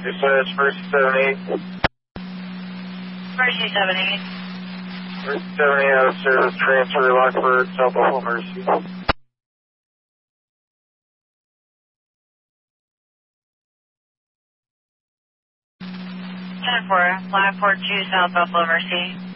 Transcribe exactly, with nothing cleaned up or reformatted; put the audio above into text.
Dispatch, Mercy seven eight. Mercy seven eight. Mercy seven eight out of service, transfer Lockford, South Buffalo Mercy. ten four, five four two South Buffalo Mercy.